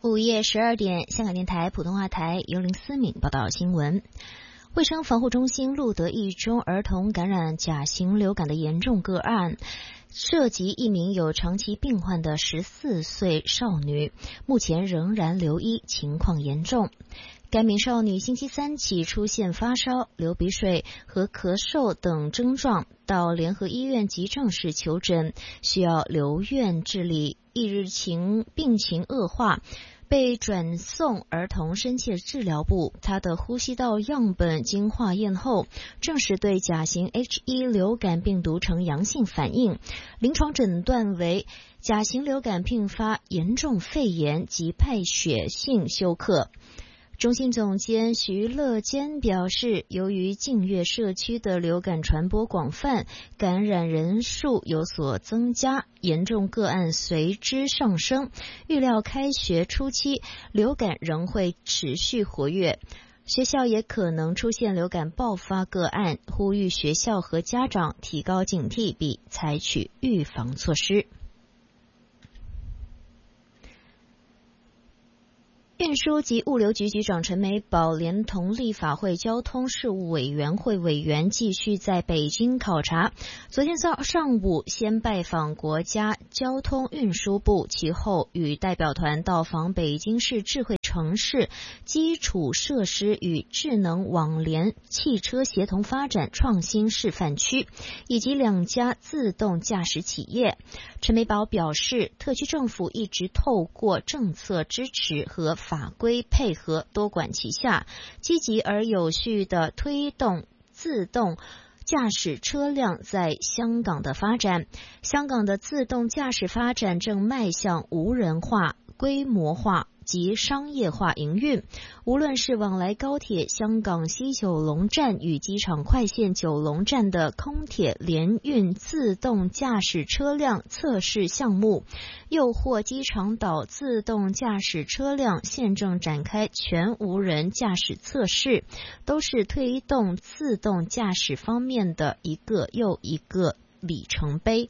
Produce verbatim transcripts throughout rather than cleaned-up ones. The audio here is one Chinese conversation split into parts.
午夜十二点，香港电台普通话台由林思敏报道新闻。卫生防护中心录得一宗儿童感染甲型流感的严重个案，涉及一名有长期病患的十四岁少女，目前仍然留医，情况严重。该名少女星期三起出现发烧、流鼻水和咳嗽等症状，到联合医院急症室求诊，需要留院治理。翌日情病情恶化，被转送儿童深切治疗部。他的呼吸道样本经化验后，证实对甲型 H 一 流感病毒呈阳性反应，临床诊断为甲型流感并发严重肺炎及败血性休克。中心总监徐乐坚表示，由于近月社区的流感传播广泛，感染人数有所增加，严重个案随之上升，预料开学初期流感仍会持续活跃，学校也可能出现流感爆发个案，呼吁学校和家长提高警惕，并采取预防措施。运输及物流局局长陈美宝连同立法会交通事务委员会委员继续在北京考察。昨天上午先拜访国家交通运输部，其后与代表团到访北京市智慧城市基础设施与智能网联汽车协同发展创新示范区，以及两家自动驾驶企业。陈美宝表示，特区政府一直透过政策支持和法规配合多管齐下，积极而有序地推动自动驾驶车辆在香港的发展。香港的自动驾驶发展正迈向无人化、规模化及商业化营运，无论是往来高铁香港西九龙站与机场快线九龙站的空铁联运自动驾驶车辆测试项目，又或机场岛自动驾驶车辆现正展开全无人驾驶测试，都是推动自动驾驶方面的一个又一个里程碑。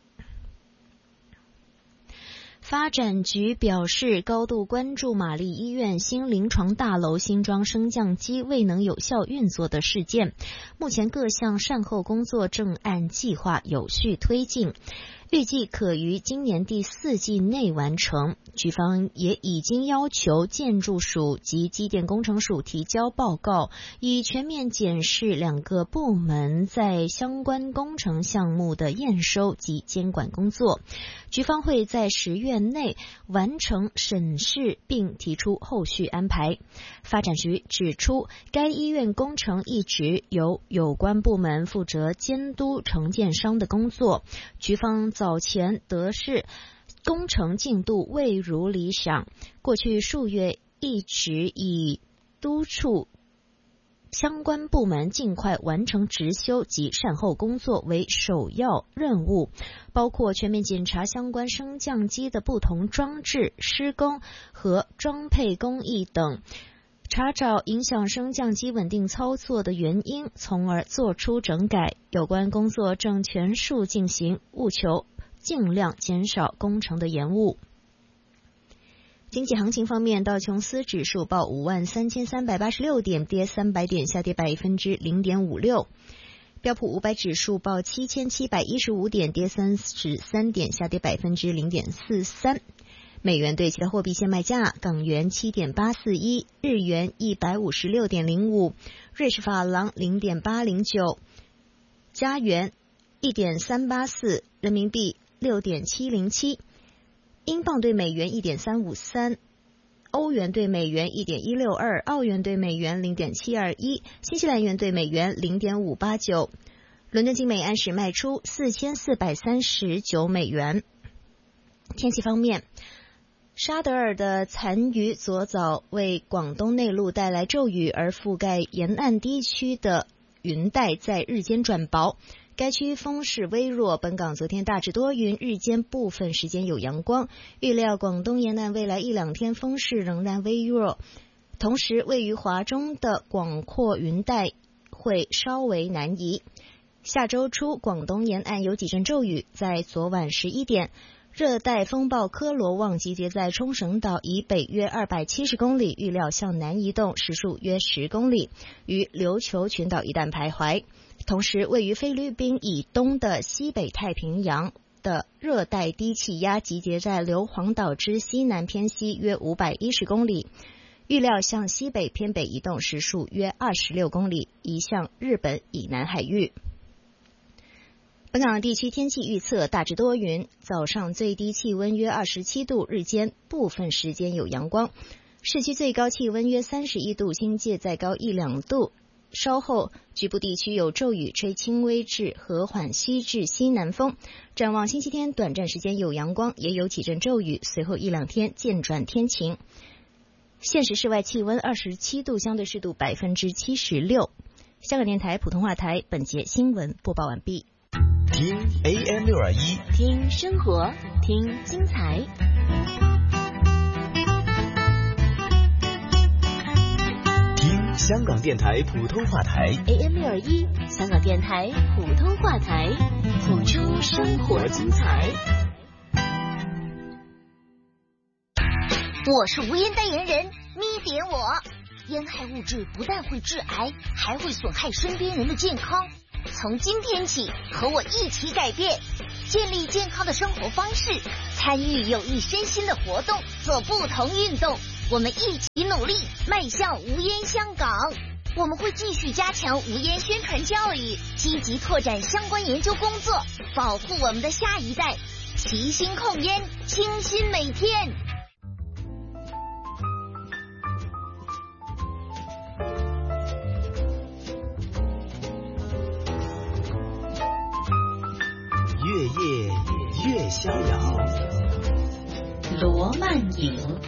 发展局表示，高度关注玛丽医院新临床大楼新装升降机未能有效运作的事件，目前各项善后工作正按计划有序推进，预计可于今年第四季内完成。局方也已经要求建筑署及机电工程署提交报告，以全面检视两个部门在相关工程项目的验收及监管工作。局方会在十月内完成审视并提出后续安排。发展局指出，该医院工程一直由有关部门负责监督承建商的工作，局方早前得悉工程进度未如理想，过去数月一直以督促相关部门尽快完成执修及善后工作为首要任务，包括全面检查相关升降机的不同装置、施工和装配工艺等，查找影响升降机稳定操作的原因，从而做出整改。有关工作正全速进行，务求尽量减少工程的延误。经济行情方面，道琼斯指数报五万三千三百八十六点，跌三百点，下跌百分之零点五六。标普五百指数报七千七百一十五点，跌三十三点，下跌百分之零点四三。美元对其他货币现卖价：港元七点八四一，日元一百五十六点零五，瑞士法郎零点八零九，加元一点三八四，人民币六点七零七。英镑对美元一点三五三，欧元对美元一点一六二，澳元对美元零点七二一，新西兰元对美元零点五八九。伦敦金每安士卖出四千四百三十九美元。天气方面，沙德尔的残余昨早为广东内陆带来骤雨，而覆盖沿岸地区的云带在日间转薄。该区风势微弱，本港昨天大致多云，日间部分时间有阳光。预料广东沿岸未来一两天风势仍然微弱，同时位于华中的广阔云带会稍微南移。下周初广东沿岸有几阵骤雨，在昨晚十一点， 热带风暴科罗旺集结在冲绳岛以北约二百七十公里，预料向南移动，时速约十公里，于琉球群岛一带徘徊。同时，位于菲律宾以东的西北太平洋的热带低气压集结在硫磺岛之西南偏西约五百一十公里，预料向西北偏北移动，时速约二十六公里，移向日本以南海域。本港地区天气预测大致多云，早上最低气温约二十七度，日间部分时间有阳光，市区最高气温约三十一度，新界再高一两度。稍后局部地区有骤雨，吹轻微至和缓西至西南风。展望星期天，短暂时间有阳光，也有几阵骤雨，随后一两天渐转天晴。现时室外气温二十七度，相对湿度百分之七十六。香港电台普通话台本节新闻播报完毕。 听 A M 六二一， 听生活，听精彩。 听香港电台普通话台 A M 六二一，香港电台普通话台，谱出生活精彩。 我是无烟代言人咪点我。烟害物质不但会致癌，还会损害身边人的健康。从今天起，和我一起改变，建立健康的生活方式，参与有益身心的活动，做不同运动。我们一起努力，迈向无烟香港。我们会继续加强无烟宣传教育，积极拓展相关研究工作，保护我们的下一代。齐心控烟，清新每天。 越夜越逍遥。 罗曼影。